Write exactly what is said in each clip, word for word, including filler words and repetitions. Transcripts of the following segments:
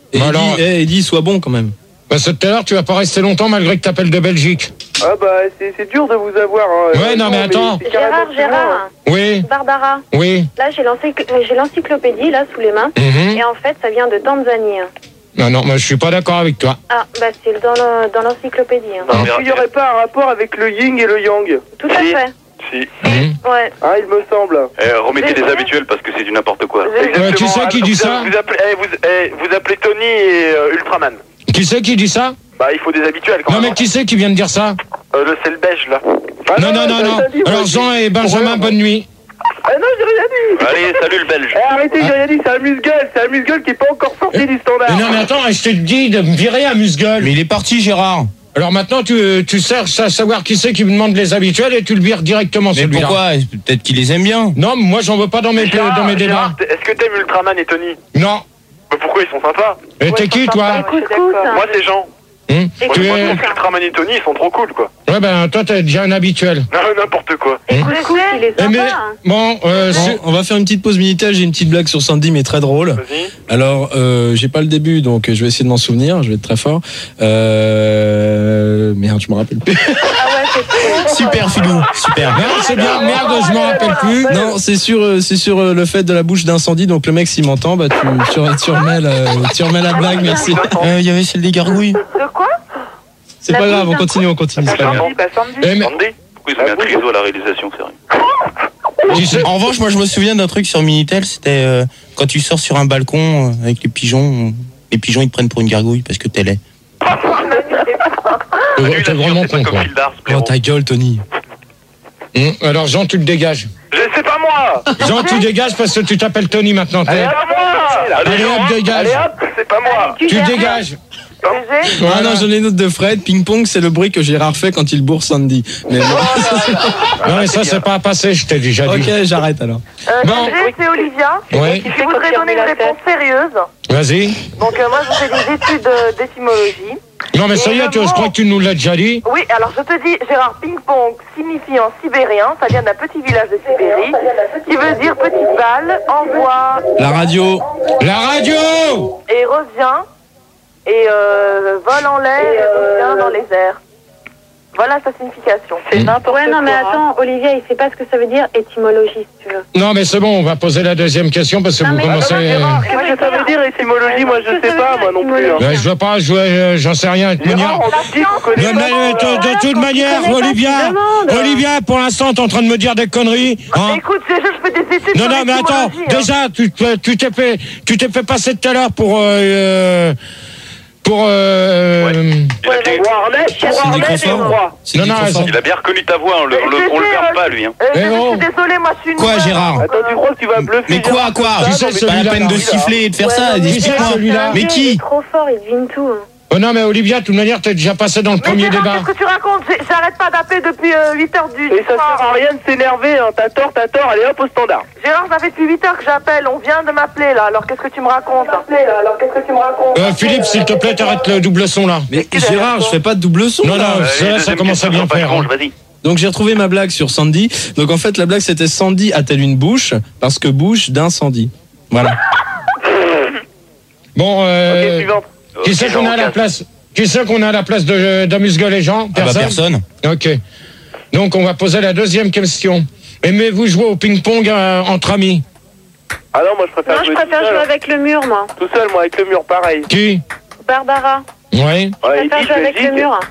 Et bah il, alors... dit, eh, il dit, sois bon quand même. Bah, c'est tout à l'heure, tu vas pas rester longtemps malgré que t'appelles de Belgique. Ah bah c'est dur de vous avoir. Hein. Ouais, non mais attends. Mais Gérard, Gérard. Oui. Barbara. Oui. Là, j'ai l'encyclopédie là sous les mains. Mm-hmm. Et en fait, ça vient de Tanzanie. Non, non, moi je suis pas d'accord avec toi. Ah, bah c'est dans le, dans l'encyclopédie. Hein. Non, mais il n'y aurait pas un rapport avec le yin et le yang? Tout à Si. fait. Si. Mmh. Ouais. Ah, il me semble. Eh, remettez des habituels parce que c'est du n'importe quoi. Euh, qui c'est qui dit ça? Vous appelez, eh, vous, eh, vous appelez Tony et euh, Ultraman. Qui c'est qui dit ça? Bah, il faut des habituels quand Non même. mais qui c'est qui vient de dire ça? Euh, le c'est le beige là. Ah, Non, non, non, non. dit, Alors moi, Jean et Benjamin, bonne nuit. Ah non, j'ai rien dit. Allez, salut le belge. Eh, arrêtez, j'ai rien dit, c'est un musgueule, c'est un musgueule qui est pas encore sorti du standard. Mais non mais attends, je te dis de me virer à Musgueule. Mais il est parti, Gérard. Alors maintenant tu, tu cherches à savoir qui c'est qui me demande les habituels et tu le vires directement Mais celui-là. pourquoi? Peut-être qu'il les aime bien. Non, moi j'en veux pas dans mes, Gérard, dans mes débats. Gérard, est-ce que t'aimes Ultraman et Tony? Non. Bah, pourquoi ils sont sympas? Et t'es qui toi? Couscous. Moi c'est Jean. Hum Moi Tu je es... trouve qu'Ultraman et Tony ils sont trop cool quoi. Ouais ben toi t'es déjà un habituel. Non, n'importe quoi. Et Couscous, il est Eh, mais, sympa. Hein. bon, euh, Bon, c'est- on va faire une petite pause Minitel. J'ai une petite blague sur Sandy, mais très drôle. Vas-y. Alors, euh, j'ai pas le début, donc je vais essayer de m'en souvenir. Je vais être très fort. Euh... Merde, je me rappelle plus. Ah ouais, c'est trop. Super, Filou. Super. non, c'est bien, merde, je m'en rappelle plus. Non, c'est sur, euh, c'est sur euh, le fait de la bouche d'incendie. Donc le mec, s'il m'entend, bah tu, tu, tu remets, la, tu remets la blague. Merci. Euh, Il y avait celle des gargouilles. De quoi? C'est La pas bouche grave, on continue, on continue. C'est pas grave. Sandy, bah Sandy. Eh, mais, Attendez. Pourquoi ils ont mis un triso à la réalisation, sérieux? qui c'est- En revanche, moi, je me souviens d'un truc sur Minitel. C'était euh, quand tu sors sur un balcon euh, avec les pigeons. Les pigeons, ils te prennent pour une gargouille parce que t'es laid. t'es t'es vraiment con quoi. Oh ta gueule, Tony. Hum, Alors Jean, tu le dégages. Je sais pas moi. Jean, tu dégages parce que tu t'appelles Tony maintenant. Allez, t'es- à moi. Allez hop, dégage. Allez hop, c'est pas moi. Tu dégages. G G. Ah non, j'en ai une autre de Fred. Ping-pong, c'est le bruit que Gérard fait quand il bourre Sandy. Mais bon. Non mais ça c'est pas à passer, je t'ai déjà dit. Ok, j'arrête alors. Euh, Bon. G G, c'est Olivia. Oui. Je voudrais donner une réponse sérieuse. Vas-y. Donc euh, moi, je fais des études euh, d'étymologie. Non mais ça y est, tu- je crois que tu nous l'as déjà dit. Oui, alors je te dis, Gérard, ping-pong signifie en sibérien, ça vient d'un petit village de Sibérie, qui veut dire petite balle, envoie La radio. La radio. et revient, et euh, vole en l'air et revient dans les airs. Voilà sa signification. C'est n'importe quoi. Ouais, non, mais attends, Olivia, il sait pas ce que ça veut dire étymologie, si tu veux. Non mais c'est bon, on va poser la deuxième question parce que Non, vous mais commencez... Gérard, Qu'est-ce que ça veut dire étymologie? Moi je sais pas, moi non plus. Hein. Ben, je veux pas, je veux- euh, j'en sais rien. De toute manière- Gérard, on a dit qu'on De, connaît de- pas. de- de toute manière, connais pas, Olivia, tu demandes. Olivia, pour l'instant, t'es en train de me dire des conneries. Hein. Écoute, G G, je fais des études Non, sur non, mais attends, l'étymologie, hein. déjà, tu te- tu t'es fait, tu t'es fait passer tout à l'heure pour, euh, euh, pour, euh, Ouais. Il, a bien, Pour Arnett, pour C'est Arnett, des je confort. crois. C'est Non, dit non, trop fort. il a bien reconnu ta voix, on le, on le, on le perd pas lui. Hein. Euh, Eh G G, oh. je suis désolée, moi je suis une Quoi, nouvelle. Gérard? Attends, tu crois que tu vas bluffer? Mais quoi, Gérard, quoi? comme Tu ça? sais, Non, mais Pas la celui-là, peine de là. siffler et de faire Ouais, ça. non, mais Explique-moi. Gérard, celui-là. Mais Il qui? est trop fort, il devine tout. oh non, mais Olivia, de toute manière, t'es déjà passé dans le Mais premier Gérard, débat. qu'est-ce que tu racontes? J'ai- J'arrête pas d'appeler depuis euh, huit heures du Et ça soir. sert à rien de s'énerver, hein. T'as tort, t'as tort, allez hop au standard. Gérard, ça fait depuis huit heures que j'appelle, on vient de m'appeler là, alors qu'est-ce que tu me racontes? Alors qu'est-ce que tu me racontes? Euh, Philippe, s'il te plaît, t'arrêtes le double son, là. Mais Gérard, je fais pas de double son. Non, là. non, Euh, ça, les ça deuxièmes commence à questions bien sont pas faire. franches, hein. Vas-y. Donc j'ai retrouvé ma blague sur Sandy. Donc en fait la blague c'était Sandy a-t-elle une bouche parce que bouche d'incendie. Voilà. Bon, Ok, euh, suivante. qui c'est qu'on a à la place? Qui c'est qu'on a à la place de d'Amusgueule et Jean? Ah bah personne. Ok. Donc on va poser la deuxième question. Aimez-vous jouer au ping-pong euh, entre amis? Ah non, moi je préfère Non, je jouer préfère tout jouer seul. avec le mur, moi. Tout seul, moi, avec le mur, pareil. Qui? Barbara, Ouais, Ouais, je il préfère dit, jouer avec Belgique. le mur.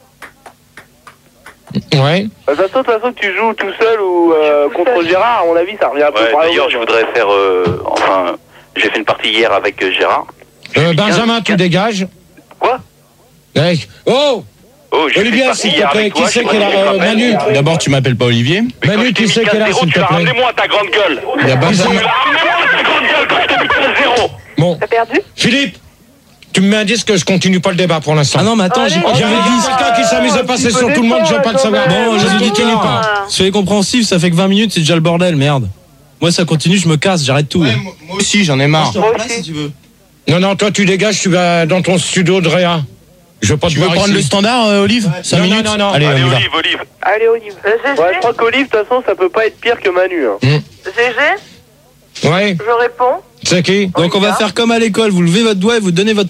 ouais. De toute façon, de toute façon, que tu joues tout seul ou euh, contre Gérard, à mon avis, ça revient un peu Ouais, pareil. d'ailleurs, je voudrais faire. euh, enfin, j'ai fait une partie hier avec euh, Gérard. Euh, Benjamin, tu dégages. Quoi? Ouais. Oh, Oh, j'ai fait une Olivia, partie s'il te hier plaît, avec qui toi, c'est je sais qui est pas là? si tu te Euh, rappelles. Manu. D'abord tu m'appelles pas Olivier. Mais Manu, quand je qui t'ai c'est mis qui est là, quatre zéro, s'il tu te l'as plaît? ramené moi ta grande gueule. Il y a Benjamin. Tu l'as ramené moi ta grande gueule quand je t'ai mis quatre zéro. Bon, T'as perdu? Philippe, tu me mets un disque que je continue pas le débat pour l'instant. Ah non mais attends, j'ai pas J'avais dit. dit quelqu'un qui s'amuse à passer sur tout le monde, je veux pas le savoir. Bon, les je auditeurs, continue pas. soyez compréhensifs, ça fait que vingt minutes, c'est déjà le bordel, merde. Moi ça continue, je me casse, j'arrête tout. Moi aussi, j'en ai marre. Moi aussi. Si tu veux. Non, non, toi tu dégages, tu vas dans ton studio de Réa. Je veux pas te Tu veux voir prendre le ici. standard, euh, Olive? cinq Non, non, minutes. non, non. Allez, Allez, on y va. Olive, Olive. Allez, Olive. Euh, G G, Ouais, je crois qu'Olive, de toute façon, ça peut pas être pire que Manu. Hein. G G, Ouais, je réponds. c'est qui? Donc on va faire comme à l'école, vous levez votre doigt et vous donnez votre